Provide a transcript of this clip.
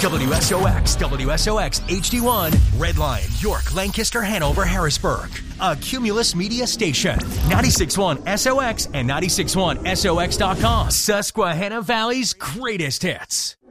WSOX, HD1, Red Lion, York, Lancaster, Hanover, Harrisburg. A Cumulus Media station. 96.1 SOX and 96.1SOX.com. Susquehanna Valley's greatest hits.